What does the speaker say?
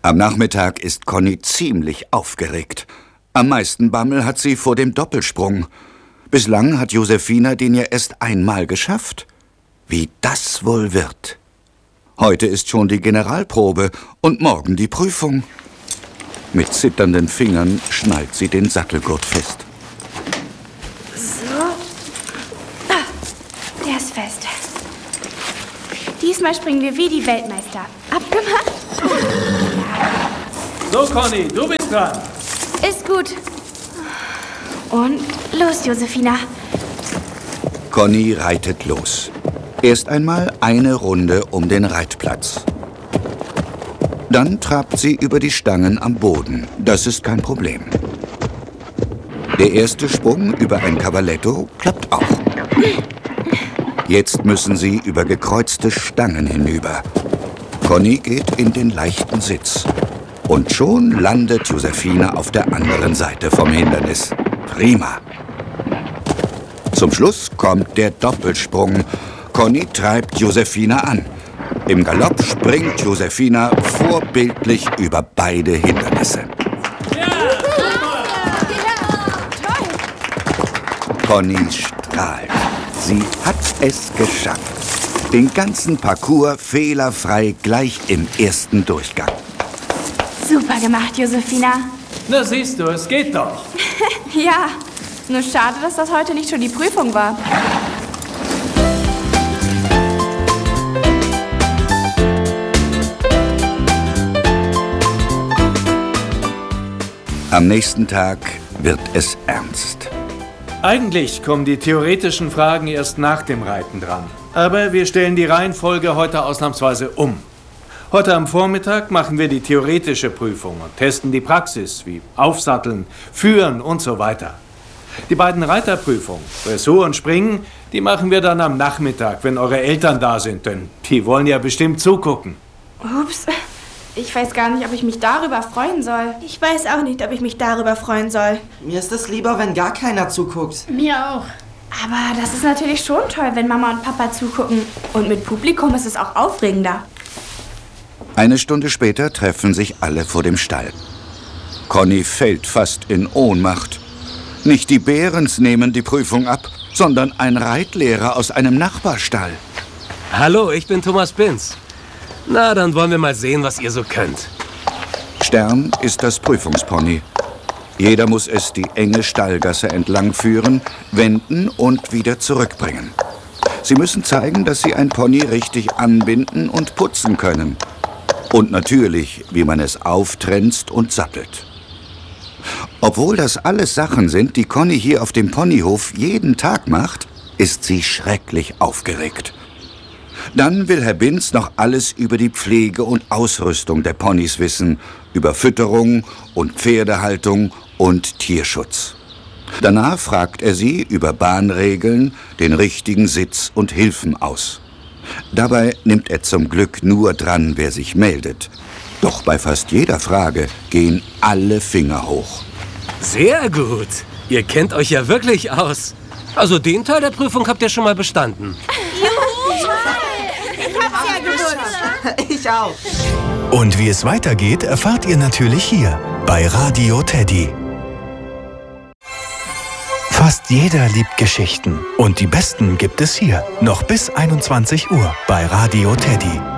Am Nachmittag ist Conny ziemlich aufgeregt. Am meisten Bammel hat sie vor dem Doppelsprung. Bislang hat Josefina den ja erst einmal geschafft. Wie das wohl wird. Heute ist schon die Generalprobe und morgen die Prüfung. Mit zitternden Fingern schnallt sie den Sattelgurt fest. So. Der ist fest. Diesmal springen wir wie die Weltmeister. Abgemacht? So, Conny, du bist dran. Ist gut. Und los, Josefina. Conny reitet los. Erst einmal eine Runde um den Reitplatz. Dann trabt sie über die Stangen am Boden. Das ist kein Problem. Der erste Sprung über ein Cavaletto klappt auch. Jetzt müssen sie über gekreuzte Stangen hinüber. Conny geht in den leichten Sitz. Und schon landet Josefina auf der anderen Seite vom Hindernis. Prima. Zum Schluss kommt der Doppelsprung. Conny treibt Josefina an. Im Galopp springt Josefina vorbildlich über beide Hindernisse. Conny strahlt. Sie hat es geschafft. Den ganzen Parcours fehlerfrei gleich im ersten Durchgang. Super gemacht, Josefina. Na siehst du, es geht doch. Ja, nur schade, dass das heute nicht schon die Prüfung war. Am nächsten Tag wird es ernst. Eigentlich kommen die theoretischen Fragen erst nach dem Reiten dran. Aber wir stellen die Reihenfolge heute ausnahmsweise um. Heute am Vormittag machen wir die theoretische Prüfung und testen die Praxis, wie Aufsatteln, Führen und so weiter. Die beiden Reiterprüfungen, Dressur und Springen, die machen wir dann am Nachmittag, wenn eure Eltern da sind, denn die wollen ja bestimmt zugucken. Ups, ich weiß gar nicht, ob ich mich darüber freuen soll. Ich weiß auch nicht, ob ich mich darüber freuen soll. Mir ist es lieber, wenn gar keiner zuguckt. Mir auch. Aber das ist natürlich schon toll, wenn Mama und Papa zugucken. Und mit Publikum ist es auch aufregender. Eine Stunde später treffen sich alle vor dem Stall. Conny fällt fast in Ohnmacht. Nicht die Behrens nehmen die Prüfung ab, sondern ein Reitlehrer aus einem Nachbarstall. Hallo, ich bin Thomas Binz. Na, dann wollen wir mal sehen, was ihr so könnt. Stern ist das Prüfungspony. Jeder muss es die enge Stallgasse entlang führen, wenden und wieder zurückbringen. Sie müssen zeigen, dass sie ein Pony richtig anbinden und putzen können. Und natürlich, wie man es auftrennt und sattelt. Obwohl das alles Sachen sind, die Conny hier auf dem Ponyhof jeden Tag macht, ist sie schrecklich aufgeregt. Dann will Herr Binz noch alles über die Pflege und Ausrüstung der Ponys wissen, über Fütterung und Pferdehaltung und Tierschutz. Danach fragt er sie über Bahnregeln, den richtigen Sitz und Hilfen aus. Dabei nimmt er zum Glück nur dran, wer sich meldet. Doch bei fast jeder Frage gehen alle Finger hoch. Sehr gut. Ihr kennt euch ja wirklich aus. Also den Teil der Prüfung habt ihr schon mal bestanden. Ich auch. Und wie es weitergeht, erfahrt ihr natürlich hier bei Radio Teddy. Fast jeder liebt Geschichten. Und die besten gibt es hier. Noch bis 21 Uhr bei Radio Teddy.